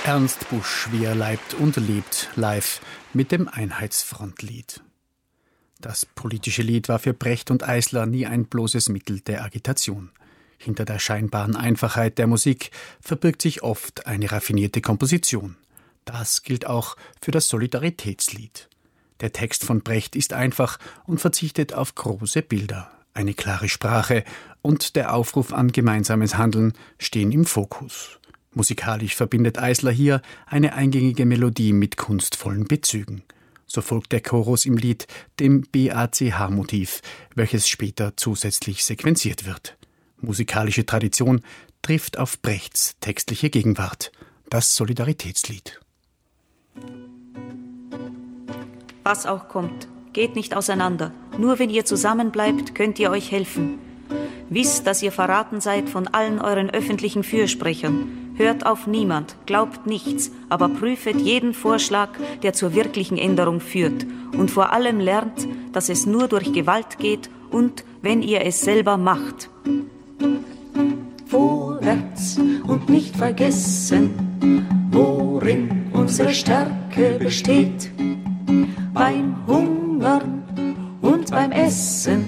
Ernst Busch, wie er leibt und lebt, live mit dem Einheitsfrontlied. Das politische Lied war für Brecht und Eisler nie ein bloßes Mittel der Agitation. Hinter der scheinbaren Einfachheit der Musik verbirgt sich oft eine raffinierte Komposition. Das gilt auch für das Solidaritätslied. Der Text von Brecht ist einfach und verzichtet auf große Bilder. Eine klare Sprache und der Aufruf an gemeinsames Handeln stehen im Fokus. Musikalisch verbindet Eisler hier eine eingängige Melodie mit kunstvollen Bezügen. So folgt der Chorus im Lied dem BACH-Motiv, welches später zusätzlich sequenziert wird. Musikalische Tradition trifft auf Brechts textliche Gegenwart, das Solidaritätslied. Was auch kommt, geht nicht auseinander. Nur wenn ihr zusammenbleibt, könnt ihr euch helfen. Wisst, dass ihr verraten seid von allen euren öffentlichen Fürsprechern. Hört auf niemand, glaubt nichts, aber prüfet jeden Vorschlag, der zur wirklichen Änderung führt. Und vor allem lernt, dass es nur durch Gewalt geht und wenn ihr es selber macht. Vorwärts und nicht vergessen, worin unsere Stärke besteht. Beim Hungern und beim Essen